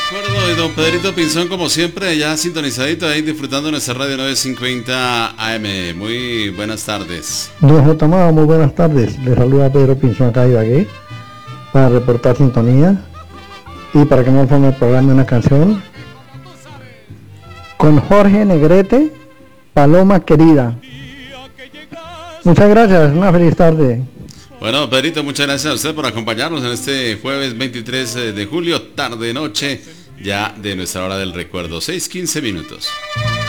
acuerdo, y don Pedrito Pinzón, como siempre, ya sintonizadito ahí, disfrutando nuestra radio 950 AM. Muy buenas tardes. Don J. Amado, muy buenas tardes. Le saluda Pedro Pinzón acá de Ibagué para reportar sintonía y para que me informe el programa una canción con Jorge Negrete, Paloma Querida. Muchas gracias, una feliz tarde. Bueno, Pedrito, muchas gracias a usted por acompañarnos en este jueves 23 de julio, tarde-noche, ya de nuestra hora del recuerdo, 6:15 minutos.